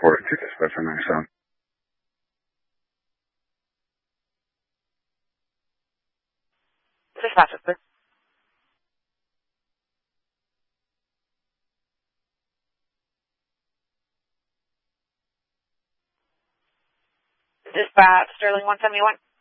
report to dispatch on 97. Dispatch, please. Dispatch, Sterling 171.